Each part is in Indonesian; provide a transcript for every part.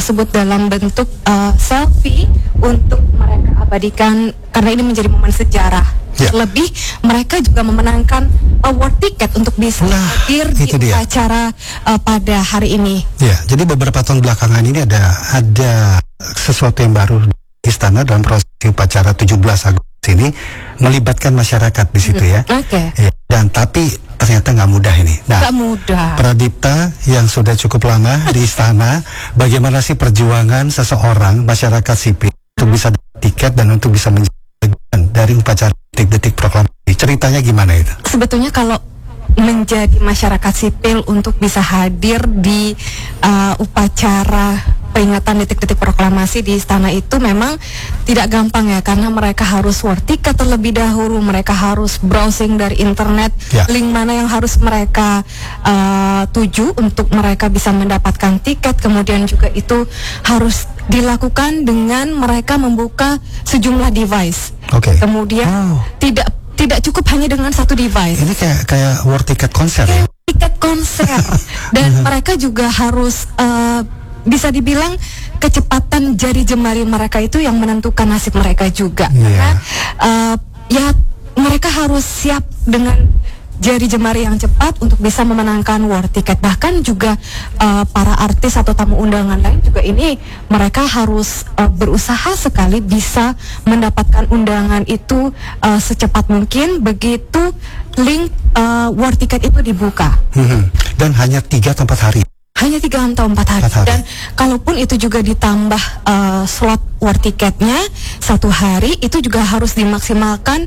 tersebut dalam bentuk selfie untuk mereka abadikan karena ini menjadi momen sejarah. Lebih mereka juga memenangkan award tiket untuk bisa hadir di acara pada hari ini. Ya, jadi beberapa tahun belakangan ini ada sesuatu yang baru di istana dalam proses upacara 17 Agustus ini melibatkan masyarakat di situ ya. Ya, dan tapi ternyata nggak mudah ini. Nah, nggak mudah. Pradipta yang sudah cukup lama di istana, bagaimana sih perjuangan seseorang masyarakat sipil untuk bisa tiket dan untuk bisa menjadi bagian dari upacara detik-detik proklamasi? Ceritanya gimana itu? Sebetulnya kalau menjadi masyarakat sipil untuk bisa hadir di upacara peringatan detik-detik proklamasi di istana itu memang tidak gampang ya, karena mereka harus war tiket terlebih dahulu, mereka harus browsing dari internet link mana yang harus mereka tuju untuk mereka bisa mendapatkan tiket. Kemudian juga itu harus dilakukan dengan mereka membuka sejumlah device. Kemudian tidak cukup hanya dengan satu device. Ini kayak war tiket konser ya? Tiket konser. Dan mereka juga harus bisa dibilang kecepatan jari jemari mereka itu yang menentukan nasib mereka juga. Karena mereka harus siap dengan jari jemari yang cepat untuk bisa memenangkan war tiket. Bahkan juga para artis atau tamu undangan lain juga ini mereka harus berusaha sekali bisa mendapatkan undangan itu secepat mungkin begitu link war tiket itu dibuka. Dan hanya 3 atau 4 hari. Hanya 3 atau 4 hari. Dan kalaupun itu juga ditambah slot war tiketnya 1 hari, itu juga harus dimaksimalkan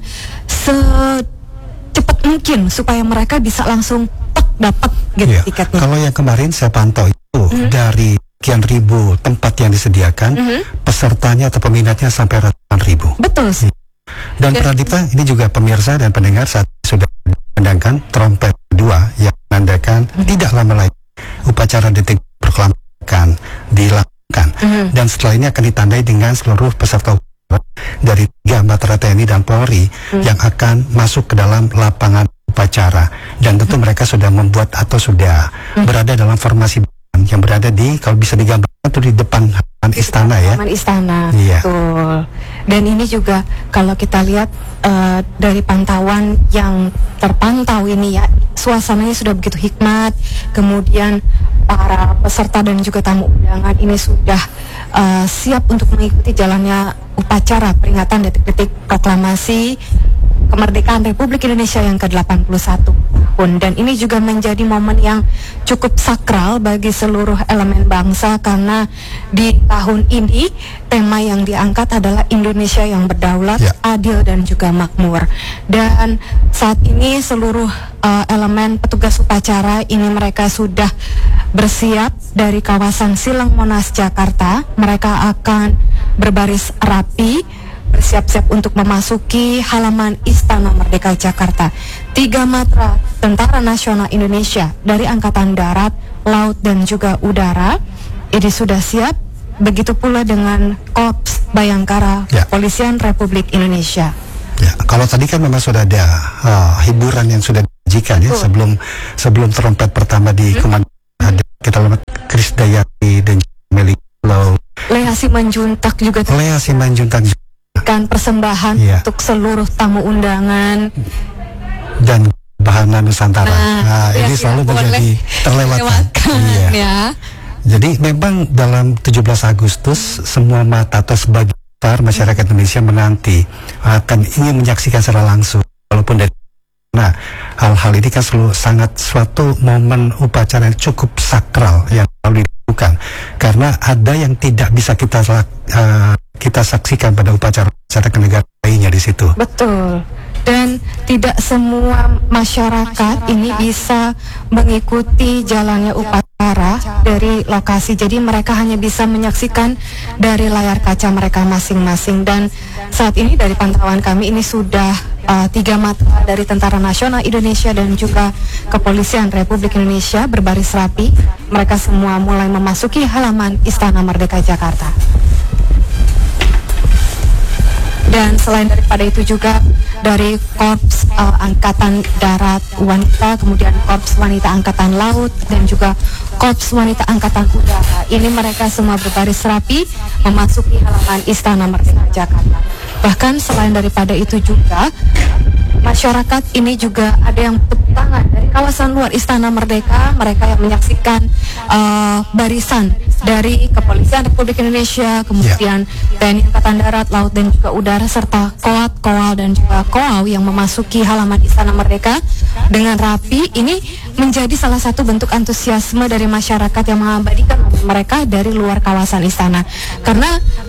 secepat mungkin supaya mereka bisa langsung dapat gitu tiketnya. Kalau yang kemarin saya pantau itu dari sekian ribu tempat yang disediakan, pesertanya atau peminatnya sampai ratusan ribu. Betul sih. Dan Pradipta, ini juga pemirsa dan pendengar saat sudah mendengarkan trompet kedua yang menandakan tidak lama lagi upacara detik proklamasi akan dilakukan. Dan setelah ini akan ditandai dengan seluruh peserta dari 3 matra TNI dan Polri yang akan masuk ke dalam lapangan upacara. Dan tentu mereka sudah membuat atau sudah berada dalam formasi yang berada di, kalau bisa digambarkan itu di depan halaman istana ya. Halaman istana, betul. Dan ini juga kalau kita lihat dari pantauan yang terpantau ini ya, suasananya sudah begitu hikmat. Kemudian para peserta dan juga tamu undangan ini sudah siap untuk mengikuti jalannya upacara peringatan detik-detik proklamasi kemerdekaan Republik Indonesia yang ke-81 tahun. Dan ini juga menjadi momen yang cukup sakral bagi seluruh elemen bangsa, karena di tahun ini tema yang diangkat adalah Indonesia yang berdaulat, adil dan juga makmur. Dan saat ini seluruh elemen petugas upacara ini mereka sudah bersiap dari kawasan Silang Monas Jakarta. Mereka akan berbaris rapi, bersiap-siap untuk memasuki halaman Istana Merdeka Jakarta. 3 matra Tentara Nasional Indonesia dari Angkatan Darat, Laut dan juga Udara ini sudah siap. Begitu pula dengan Korps Bayangkara Kepolisian Republik Indonesia. Ya, kalau tadi kan memang sudah ada hiburan yang sudah disajikan ya sebelum trompet pertama di ada kita lihat Krisdayanti dan Meli Low. Lea Simanjuntak juga. Lea Simanjuntak kan persembahan untuk seluruh tamu undangan dan Bahana Nusantara. Ini selalu menjadi terlewatkan. Jadi memang dalam 17 Agustus semua mata atau sebagian besar masyarakat Indonesia menanti akan ingin menyaksikan secara langsung walaupun dari hal-hal ini kan selalu sangat suatu momen upacara yang cukup sakral yang selalu dilakukan karena ada yang tidak bisa kita saksikan pada upacara kenegaraan lainnya di situ. Betul. Dan tidak semua masyarakat ini bisa mengikuti jalannya upacara dari lokasi. Jadi mereka hanya bisa menyaksikan dari layar kaca mereka masing-masing. Dan saat ini dari pantauan kami ini sudah 3 matra dari Tentara Nasional Indonesia dan juga Kepolisian Republik Indonesia berbaris rapi. Mereka semua mulai memasuki halaman Istana Merdeka Jakarta. Dan selain daripada itu juga dari Korps Angkatan Darat Wanita, kemudian Korps Wanita Angkatan Laut dan juga Korps Wanita Angkatan Udara. Ini mereka semua berbaris rapi memasuki halaman Istana Merdeka Jakarta. Bahkan selain daripada itu juga, masyarakat ini juga ada yang tepuk tangan dari kawasan luar Istana Merdeka. Mereka yang menyaksikan barisan dari Kepolisian Republik Indonesia, kemudian TNI Angkatan Darat, Laut dan juga Udara, serta Koat, Koal dan juga Koau yang memasuki halaman Istana Merdeka dengan rapi. Ini menjadi salah satu bentuk antusiasme dari masyarakat yang mengabadikan mereka dari luar kawasan istana. Karena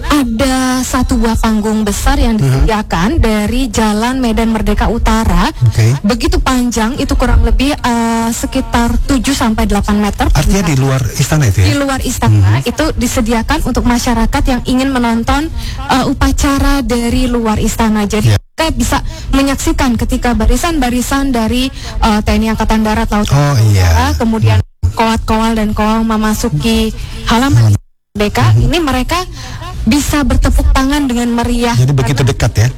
ada satu buah panggung besar yang disediakan dari Jalan Medan Merdeka Utara. Begitu panjang, itu kurang lebih sekitar 7-8 meter. Artinya di luar istana itu ya? Di luar istana itu disediakan untuk masyarakat yang ingin menonton upacara dari luar istana. Jadi kita bisa menyaksikan ketika barisan-barisan dari TNI Angkatan Darat, Laut, kemudian Koat, Koal dan Koal memasuki halaman Merdeka. Ini mereka bisa bertepuk tangan dengan meriah. Jadi begitu dekat ya?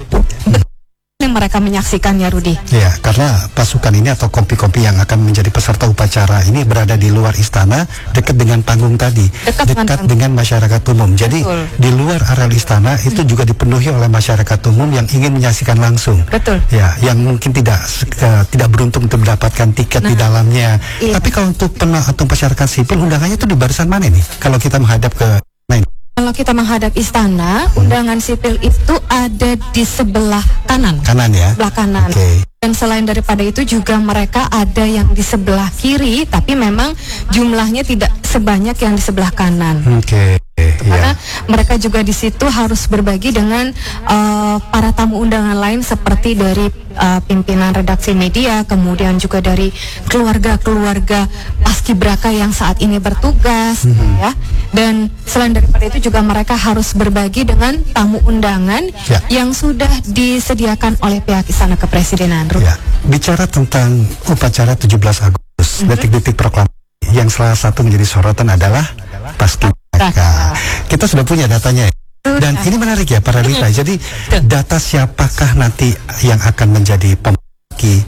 Yang mereka menyaksikannya, Rudi. Ya, karena pasukan ini atau kompi-kompi yang akan menjadi peserta upacara ini berada di luar istana, dekat dengan panggung tadi, dekat dengan masyarakat umum. Jadi di luar areal istana itu juga dipenuhi oleh masyarakat umum yang ingin menyaksikan langsung. Betul. Ya, yang mungkin tidak beruntung untuk mendapatkan tiket di dalamnya. Tapi kalau untuk atau masyarakat sipil, undangannya itu di barisan mana nih? Kalau kita menghadap ke Kalau kita menghadap istana, undangan sipil itu ada di sebelah kanan. Kanan ya? Sebelah kanan. Dan selain daripada itu juga mereka ada yang di sebelah kiri, tapi memang jumlahnya tidak sebanyak yang di sebelah kanan. Karena mereka juga di situ harus berbagi dengan para tamu undangan lain seperti dari pimpinan redaksi media, kemudian juga dari keluarga-keluarga paskibraka yang saat ini bertugas, ya. Dan selain daripada itu juga mereka harus berbagi dengan tamu undangan yang sudah disediakan oleh pihak Istana Kepresidenan. Ya. Bicara tentang upacara 17 Agustus, detik-detik proklamasi, yang salah satu menjadi sorotan adalah paskibraka. Kita sudah punya datanya ya. Dan ini menarik ya para Rita. Jadi data siapakah nanti yang akan menjadi pembagi,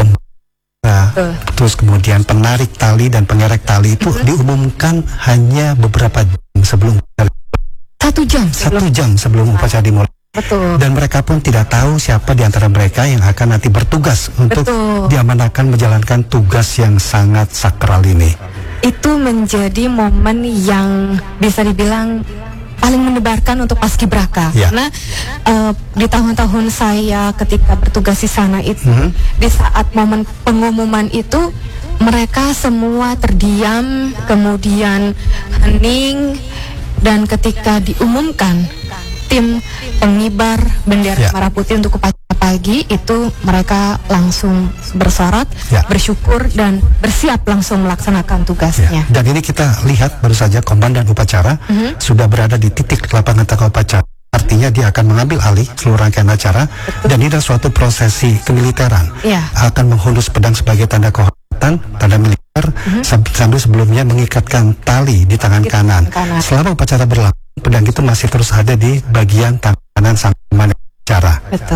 terus kemudian penarik tali dan pengerek tali itu diumumkan hanya beberapa jam sebelum 1 jam sebelum upacara dimulai. Dan mereka pun tidak tahu siapa di antara mereka yang akan nanti bertugas untuk diamanahkan menjalankan tugas yang sangat sakral ini. Itu menjadi momen yang bisa dibilang paling mendebarkan untuk paskibraka. Karena di tahun-tahun saya ketika bertugas di sana itu, di saat momen pengumuman itu, mereka semua terdiam, kemudian hening, dan ketika diumumkan tim pengibar bendera merah putih untuk upacara pagi itu, mereka langsung bersorak, bersyukur dan bersiap langsung melaksanakan tugasnya. Dan ini kita lihat baru saja komandan upacara sudah berada di titik lapangan tangga upacara. Artinya dia akan mengambil alih seluruh rangkaian acara. Dan ini adalah suatu prosesi kemiliteran. Akan menghunus pedang sebagai tanda kehormatan, tanda militer, sambil sebelumnya mengikatkan tali di tangan kanan. Selama upacara berlangsung, pedang itu masih terus ada di bagian tangan kanan sang komandan upacara.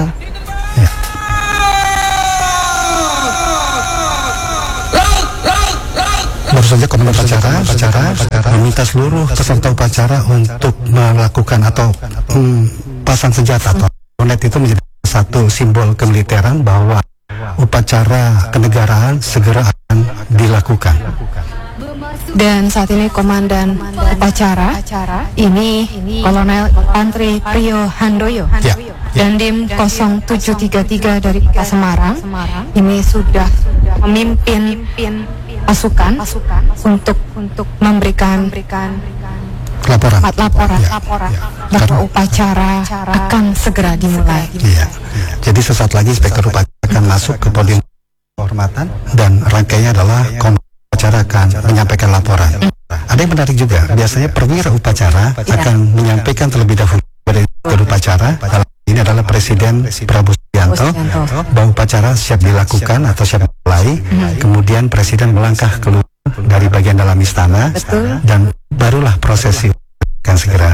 Baru saja komandan upacara meminta seluruh peserta upacara untuk melakukan atau pasang senjata atau bonet. Itu menjadi satu simbol kemiliteran bahwa upacara kenegaraan segera akan dilakukan. Dan saat ini komandan upacara ini Kolonel Infantri Priyo Handoyo Dandim 0733 dari Kota Semarang ini sudah memimpin pasukan untuk memberikan laporan bahwa upacara akan segera dimulai. Jadi sesaat lagi inspektur upacara akan masuk ke podium kehormatan dan rangkaiannya adalah upacara akan menyampaikan laporan. Ada yang menarik juga, biasanya perwira upacara akan menyampaikan terlebih dahulu pada upacara. Ini adalah Presiden Prabowo Subianto bahwa upacara siap dilakukan atau siap dimulai. Kemudian Presiden melangkah keluar dari bagian dalam istana dan barulah prosesi akan segera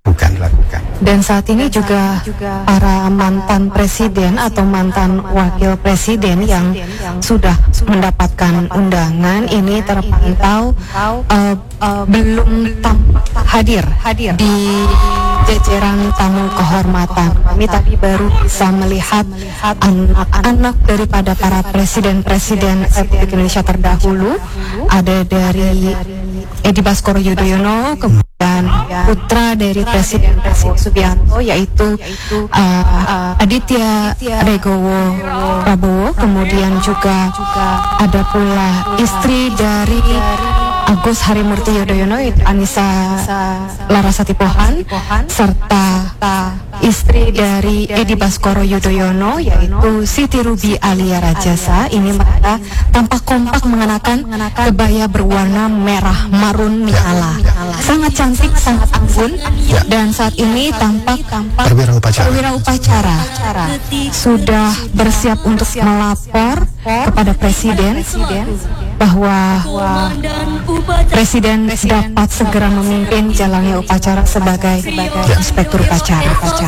dilakukan. Dan saat ini juga para mantan presiden atau mantan wakil presiden yang sudah mendapatkan undangan ini terpantau belum tampak hadir di jajaran tamu kehormatan. Kami tadi baru bisa melihat anak-anak daripada para presiden-presiden Republik Indonesia terdahulu, ada dari Edi Baskoro Yudhoyono, kemudian putra dari Presiden Prabowo Subianto yaitu Aditya Regowo Prabowo, kemudian juga ada pula istri dari Agus Harimurti Yudhoyono yaitu Anissa Larasati Pohan, serta istri dari Edi Baskoro Yudhoyono yaitu Siti Rubi Alia Rajasa. Ini mereka tampak kompak mengenakan kebaya berwarna merah marun menyala, sangat cantik, sangat anggun, dan saat ini tampak perwira upacara sudah bersiap untuk melapor kepada presiden bahwa presiden dapat segera memimpin jalannya upacara sebagai inspektur upacara.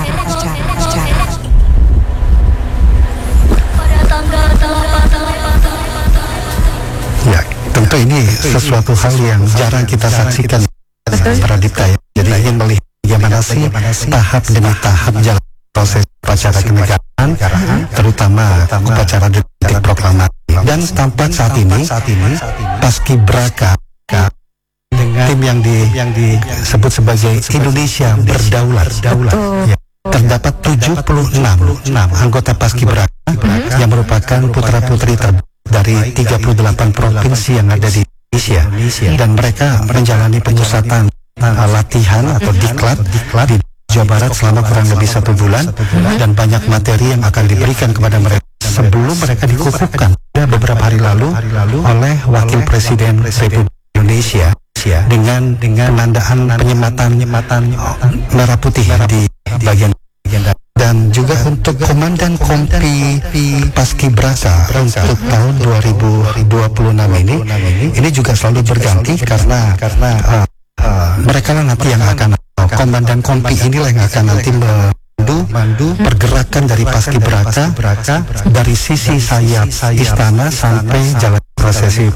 Ya, tentu ini sesuatu hal yang jarang kita saksikan, Pradipta ya. Jadi ingin melihat bagaimana sih tahap demi tahap jalan proses upacara kenegaraan, terutama upacara detik proklamasi. Dan tampak saat ini Paskibraka dengan tim yang disebut sebagai Indonesia Berdaulat, ya, terdapat 76 anggota Paskibraka yang merupakan putra-putri dari 38 provinsi yang ada di Indonesia, dan mereka menjalani pemusatan latihan atau diklat di Jawa Barat selama kurang lebih 1 bulan, dan banyak materi yang akan diberikan kepada mereka sebelum mereka dikukuhkan beberapa hari lalu oleh Wakil Presiden Republik Indonesia dengan penandaan penyematan merah putih di bagian. Dan juga untuk Komandan Kompi Paskibraka untuk tahun 2026 ini juga selalu berganti karena mereka lah nanti yang akan, Komandan Kompi inilah yang akan nanti memandu pergerakan dari Paskibraka dari sisi sayap istana sampai jalan prosesi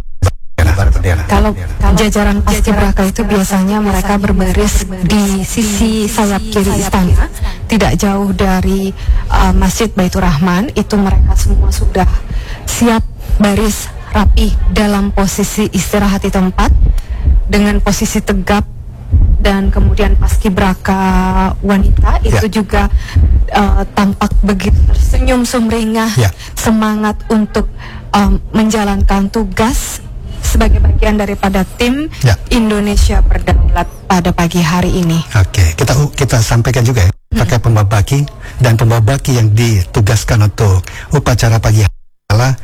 Kalau jajaran Paskibraka itu biasanya mereka berbaris di sisi sayap kiri istana, tidak jauh dari Masjid Baitur Rahman. Itu mereka semua sudah siap baris rapi dalam posisi istirahat di tempat dengan posisi tegap, dan kemudian Paskibraka wanita itu juga tampak begitu tersenyum sumringah, semangat untuk menjalankan tugas sebagai bagian daripada tim Indonesia Berdaulat pada pagi hari ini. Oke, kita sampaikan juga ya, pakai pembawa baki, dan pembawa baki yang ditugaskan untuk upacara pagi hari adalah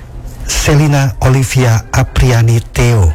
Selina Olivia Apriani Theo.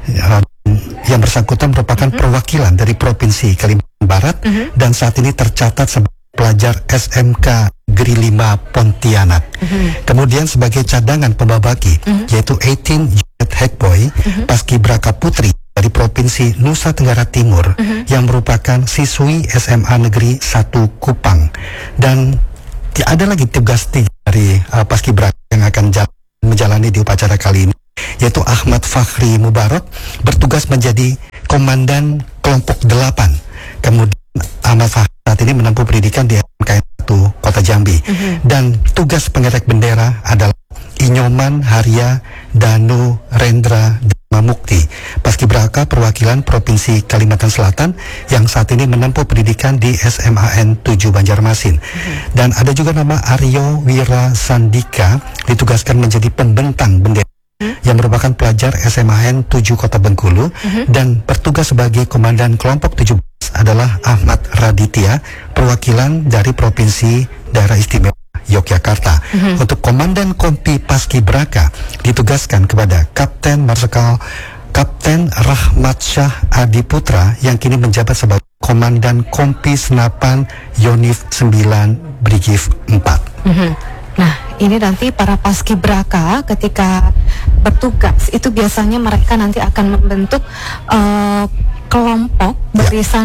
Yang bersangkutan merupakan perwakilan dari Provinsi Kalimantan Barat dan saat ini tercatat sebagai pelajar SMK Negeri 5 Pontianak. Kemudian sebagai cadangan pembawa baki yaitu 18 Unit Hackboy Paskibraka Putri dari Provinsi Nusa Tenggara Timur yang merupakan siswi SMA Negeri 1 Kupang. Dan ada lagi tugas dari Paskibraka yang akan menjalani di upacara kali ini, yaitu Ahmad Fakhri Mubarak bertugas menjadi Komandan Kelompok 8. Kemudian Ahmad Fakhri saat ini menempuh pendidikan di SMK 1 Kota Jambi. Dan tugas pengerek bendera adalah Inyoman Haria Danu Rendra Mukti, Paskibraka perwakilan Provinsi Kalimantan Selatan yang saat ini menempuh pendidikan di SMAN 7 Banjarmasin. Dan ada juga nama Aryo Wira Sandika ditugaskan menjadi pembentang bendera yang merupakan pelajar SMAN 7 Kota Bengkulu, dan bertugas sebagai Komandan Kelompok 17 adalah Ahmad Raditya, perwakilan dari Provinsi Daerah Istimewa Yogyakarta. Untuk Komandan Kompi Paskibraka ditugaskan kepada Kapten Marsikal Kapten Rahmat Syah Adi Putra yang kini menjabat sebagai Komandan Kompi Senapan Yonif 9 Brigif 4. Nah, ini nanti para Paskibraka ketika bertugas itu biasanya mereka nanti akan membentuk kelompok barisan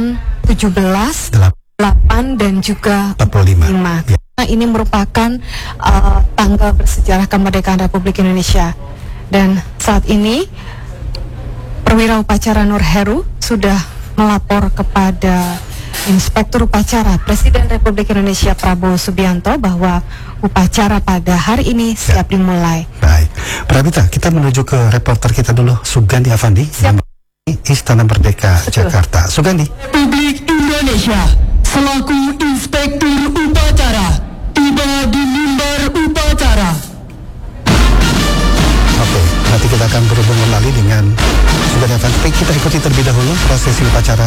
17, 8 dan juga 45. Ya. Nah, ini merupakan tanggal bersejarah kemerdekaan Republik Indonesia. Dan saat ini Perwira Upacara Nur Heru sudah melapor kepada Inspektur Upacara Presiden Republik Indonesia Prabowo Subianto bahwa upacara pada hari ini siap dimulai. Baik, Pravita, kita menuju ke reporter kita dulu, Sugandi Avandi, Istana Merdeka, Jakarta. Sugandi. Republik Indonesia selaku Inspektur Upacara tiba di mimbar upacara. Oke, nanti kita akan berhubung kembali dengan Sugandi Avandi. Kita ikuti terlebih dahulu prosesi upacara